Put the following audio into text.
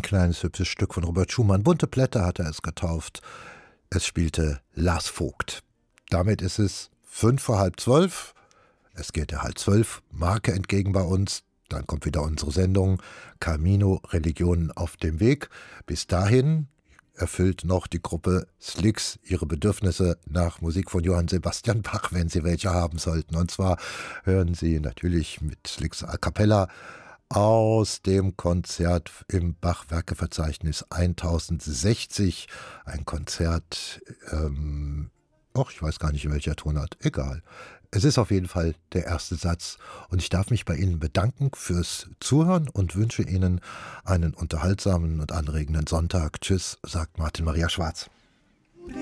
kleines hübsches Stück von Robert Schumann. Bunte Blätter hat er es getauft. Es spielte Lars Vogt. Damit ist es 11:55. Es geht der 11:30-Marke entgegen bei uns. Dann kommt wieder unsere Sendung Camino Religionen auf dem Weg. Bis dahin erfüllt noch die Gruppe Slicks ihre Bedürfnisse nach Musik von Johann Sebastian Bach, wenn sie welche haben sollten. Und zwar hören Sie natürlich mit Slicks A Cappella aus dem Konzert im Bach-Werkeverzeichnis 1060. Ein Konzert, ich weiß gar nicht, in welcher Tonart, egal. Es ist auf jeden Fall der erste Satz und ich darf mich bei Ihnen bedanken fürs Zuhören und wünsche Ihnen einen unterhaltsamen und anregenden Sonntag. Tschüss, sagt Martin Maria Schwarz.